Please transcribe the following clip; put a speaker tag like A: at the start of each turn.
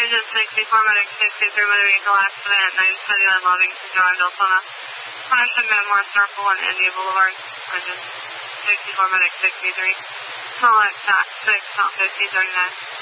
A: Agent 64, Medic 63, motor vehicle accident at 979 Livingston Drive, Deltona. Caution, Metamora Circle and India Boulevard. Agent 64, Medic 63. Call at TAC 6, not 5039.